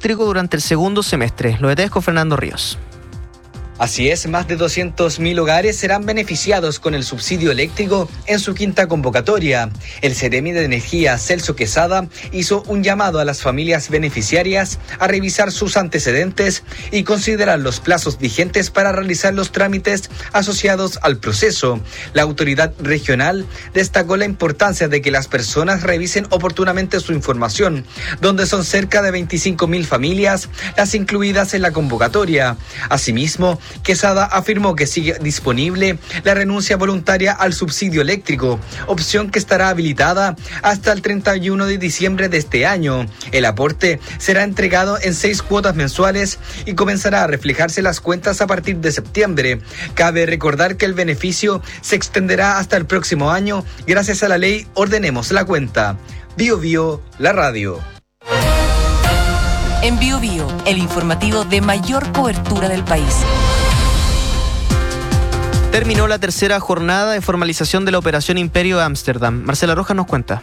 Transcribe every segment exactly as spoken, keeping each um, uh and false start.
eléctrico durante el segundo semestre. Lo detalles con Fernando Ríos. Así es, más de doscientos mil hogares serán beneficiados con el subsidio eléctrico en su quinta convocatoria. El Seremi de Energía, Celso Quesada, hizo un llamado a las familias beneficiarias a revisar sus antecedentes y considerar los plazos vigentes para realizar los trámites asociados al proceso. La autoridad regional destacó la importancia de que las personas revisen oportunamente su información, donde son cerca de veinticinco mil familias las incluidas en la convocatoria. Asimismo, Quesada afirmó que sigue disponible la renuncia voluntaria al subsidio eléctrico, opción que estará habilitada hasta el treinta y uno de diciembre de este año. El aporte será entregado en seis cuotas mensuales y comenzará a reflejarse en las cuentas a partir de septiembre. Cabe recordar que el beneficio se extenderá hasta el próximo año gracias a la ley Ordenemos la Cuenta. Bio Bio, la radio. En Bio Bio, el informativo de mayor cobertura del país. Terminó la tercera jornada de formalización de la Operación Imperio Ámsterdam. Marcela Rojas nos cuenta.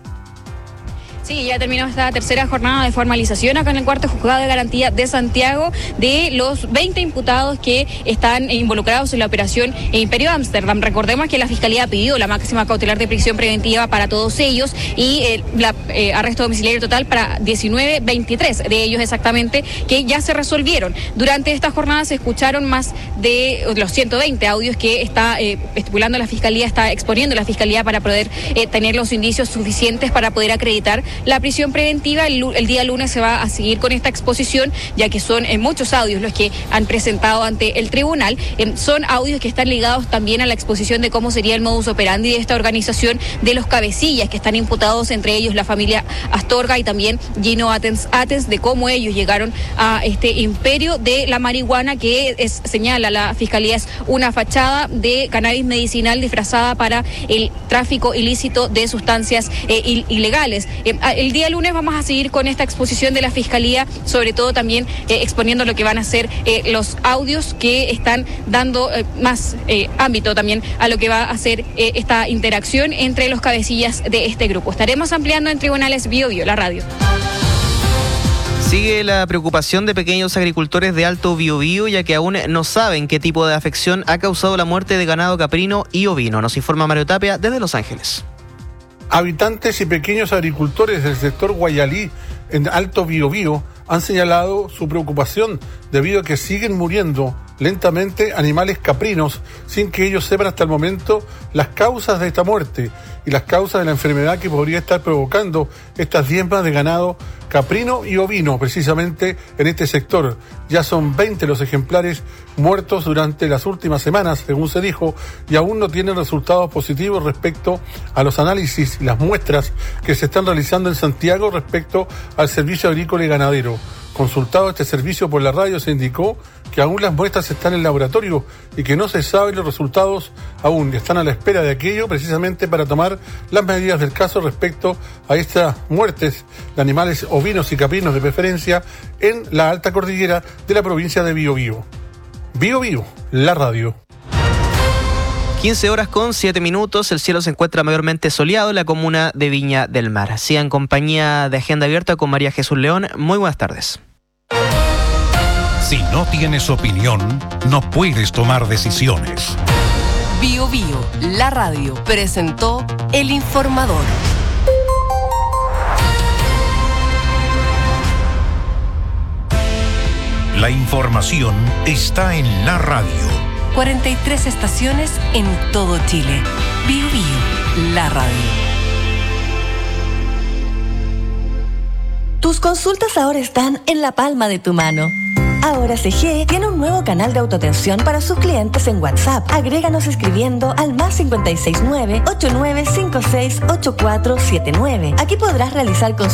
Sí, ya terminó esta tercera jornada de formalización acá en el cuarto juzgado de garantía de Santiago de los veinte imputados que están involucrados en la operación Imperio Ámsterdam. Recordemos que la Fiscalía pidió la máxima cautelar de prisión preventiva para todos ellos y el eh, eh, arresto domiciliario total para diecinueve, veintitrés de ellos exactamente, que ya se resolvieron. Durante esta jornada se escucharon más de los ciento veinte audios que está eh, estipulando la Fiscalía, está exponiendo la Fiscalía para poder eh, tener los indicios suficientes para poder acreditar la prisión preventiva. El, el día lunes se va a seguir con esta exposición, ya que son eh, muchos audios los que han presentado ante el tribunal. Eh, son audios que están ligados también a la exposición de cómo sería el modus operandi de esta organización, de los cabecillas que están imputados, entre ellos la familia Astorga y también Gino Atens, Atens, de cómo ellos llegaron a este imperio de la marihuana, que es, señala la Fiscalía, es una fachada de cannabis medicinal disfrazada para el tráfico ilícito de sustancias eh, ilegales. Eh, El día lunes vamos a seguir con esta exposición de la Fiscalía, sobre todo también eh, exponiendo lo que van a ser eh, los audios que están dando eh, más eh, ámbito también a lo que va a ser eh, esta interacción entre los cabecillas de este grupo. Estaremos ampliando en Tribunales Bio Bio, la radio. Sigue la preocupación de pequeños agricultores de Alto Biobío, ya que aún no saben qué tipo de afección ha causado la muerte de ganado caprino y ovino. Nos informa Mario Tapia desde Los Ángeles. Habitantes y pequeños agricultores del sector Guayalí, en Alto Biobío, han señalado su preocupación debido a que siguen muriendo lentamente animales caprinos sin que ellos sepan hasta el momento las causas de esta muerte y las causas de la enfermedad que podría estar provocando estas diezmas de ganado caprino y ovino precisamente en este sector. Ya son veinte los ejemplares muertos durante las últimas semanas, según se dijo, y aún no tienen resultados positivos respecto a los análisis y las muestras que se están realizando en Santiago respecto al servicio agrícola y ganadero. Consultado este servicio por la radio, se indicó que aún las muestras están en el laboratorio y que no se saben los resultados aún, y están a la espera de aquello precisamente para tomar las medidas del caso respecto a estas muertes de animales ovinos y caprinos de preferencia en la alta cordillera de la provincia de Biobío. Biobío, la radio. quince horas con siete minutos, el cielo se encuentra mayormente soleado en la comuna de Viña del Mar. Sigan en compañía de Agenda Abierta con María Jesús León. Muy buenas tardes. Si no tienes opinión, no puedes tomar decisiones. Bio Bio, la radio, presentó El Informador. La información está en la radio. cuarenta y tres estaciones en todo Chile. Bio Bio, la radio. Tus consultas ahora están en la palma de tu mano. Ahora C G tiene un nuevo canal de autoatención para sus clientes en WhatsApp. Agréganos escribiendo al más cinco seis nueve, ocho nueve cinco seis, ocho cuatro siete nueve. Aquí podrás realizar consultas